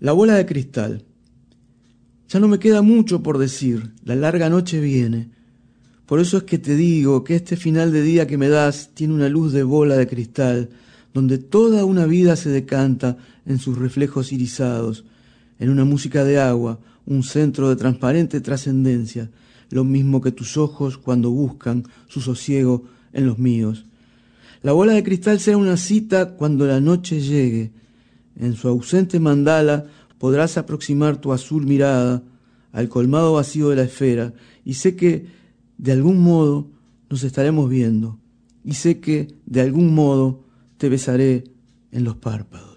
La bola de cristal. Ya no me queda mucho por decir, la larga noche viene. Por eso es que te digo que este final de día que me das tiene una luz de bola de cristal, donde toda una vida se decanta en sus reflejos irisados, en una música de agua, un centro de transparente trascendencia, lo mismo que tus ojos cuando buscan su sosiego en los míos. La bola de cristal será una cita cuando la noche llegue. En su ausente mandala podrás aproximar tu azul mirada al colmado vacío de la esfera, y sé que de algún modo nos estaremos viendo, y sé que de algún modo te besaré en los párpados.